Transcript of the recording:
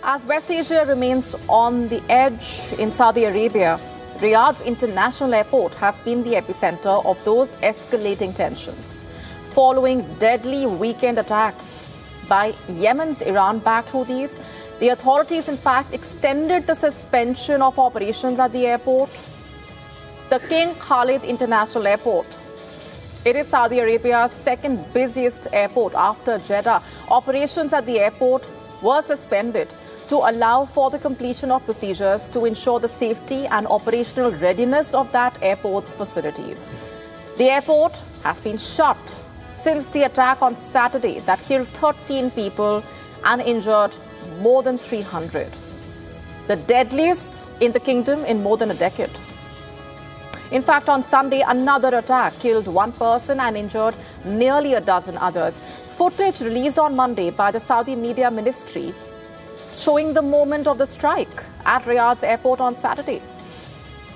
As West Asia remains on the edge in Saudi Arabia, Riyadh's international airport has been the epicenter of those escalating tensions. Following deadly weekend attacks by Yemen's Iran-backed Houthis, the authorities in fact extended the suspension of operations at the airport. The King Khalid International Airport. It is Saudi Arabia's second busiest airport after Jeddah. Operations at the airport were suspended to allow for the completion of procedures to ensure the safety and operational readiness of that airport's facilities. The airport has been shut since the attack on Saturday that killed 13 people and injured more than 300. The deadliest in the kingdom in more than a decade. In fact, on Sunday, another attack killed one person and injured nearly a dozen others. Footage released on Monday by the Saudi Media Ministry showing the moment of the strike at Riyadh's airport on Saturday.